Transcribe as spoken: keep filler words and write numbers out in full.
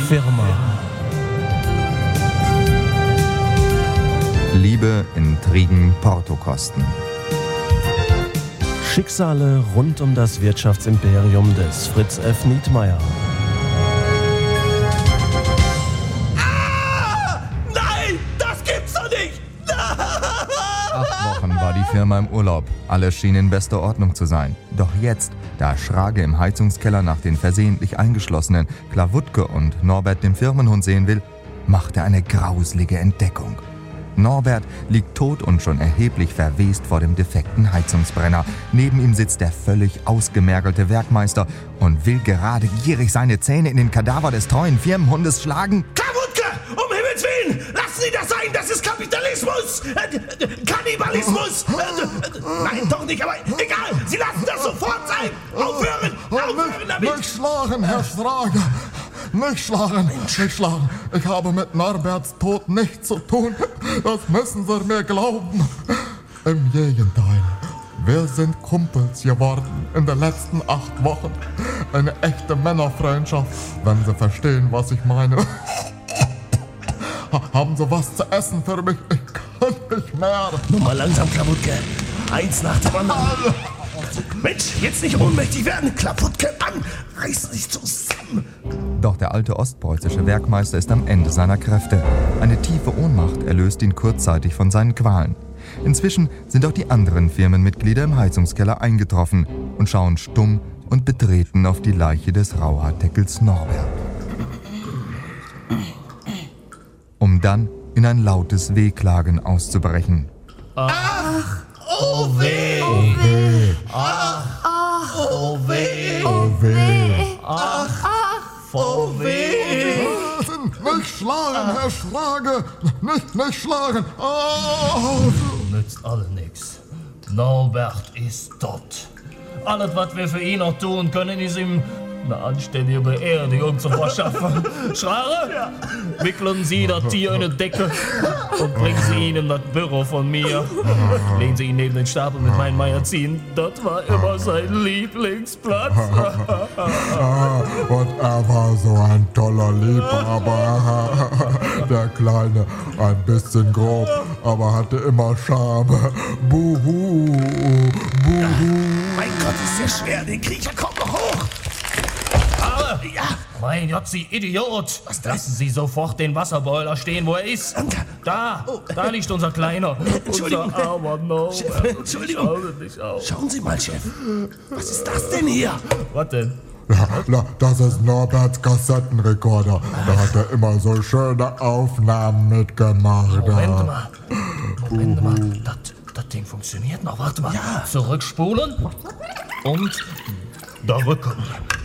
Firma. Liebe, Intrigen, Portokosten. Schicksale rund um das Wirtschaftsimperium des Fritz F. Nietmeyer. Ah! Nein, das gibt's doch nicht! Acht Wochen war die Firma im Urlaub. Alles schien in bester Ordnung zu sein. Doch jetzt, da Schrage im Heizungskeller nach den versehentlich eingeschlossenen Klawutke und Norbert dem Firmenhund sehen will, macht er eine grauslige Entdeckung. Norbert liegt tot und schon erheblich verwest vor dem defekten Heizungsbrenner. Neben ihm sitzt der völlig ausgemergelte Werkmeister und will gerade gierig seine Zähne in den Kadaver des treuen Firmenhundes schlagen. Klawutke, um Himmels Willen! Lassen Sie das sein, das ist Kapitalismus! Äh, äh, Kannibalismus! Äh, äh, nein, doch nicht, aber egal! Sie lassen das sofort sein! Aufhören! Aufhören damit! Nicht schlagen, Herr Schrage! Nicht schlagen, nicht schlagen. Ich habe mit Norberts Tod nichts zu tun. Das müssen Sie mir glauben. Im Gegenteil. Wir sind Kumpels geworden in den letzten acht Wochen. Eine echte Männerfreundschaft, wenn Sie verstehen, was ich meine. Haben Sie was zu essen für mich? Ich kann nicht mehr. Nur mal langsam, Klawutke. Eins nach dem anderen. Mensch, jetzt nicht ohnmächtig werden. Klawutke an. Reißen sich zusammen. Doch der alte ostpreußische Werkmeister ist am Ende seiner Kräfte. Eine tiefe Ohnmacht erlöst ihn kurzzeitig von seinen Qualen. Inzwischen sind auch die anderen Firmenmitglieder im Heizungskeller eingetroffen und schauen stumm und betreten auf die Leiche des Rauhaardeckels Norbert. Um dann in ein lautes Wehklagen auszubrechen. Ach, oh weh! Oh weh! Ach, oh weh! Oh weh! Ach, oh weh! Nicht schlagen, Herr Schrage! Nicht, nicht schlagen! Oh. Nützt alle nix. Norbert ist tot. Alles, was wir für ihn noch tun können, ist ihm eine anständige Beerdigung zu verschaffen. Schrare, ja. Wickeln Sie das Tier in eine Decke und bringen Sie ihn in das Büro von mir. Legen Sie ihn neben den Stapel mit meinen Magazinen. Das war immer sein Lieblingsplatz. Und er war so ein toller Liebhaber. Der Kleine, ein bisschen grob, aber hatte immer Charme. Buhu, buhu. Mein Gott, ist der schwer, den Kriecher kommt noch hoch! Ja! Mein Gott, Sie Idiot! Was denn? Lassen Sie sofort den Wasserboiler stehen, wo er ist. Da, Oh. da liegt unser Kleiner. Entschuldigung. Unser armer Norbert. Chef, Entschuldigung. Schau nicht auf. Schauen Sie mal, Chef. Was ist das denn hier? Was denn? Ja, na, das ist Norberts Kassettenrekorder. Da hat er immer so schöne Aufnahmen mitgemacht. Moment mal. Moment mal. Das, das Ding funktioniert noch. Warte mal. Ja. Zurückspulen. Und drücken.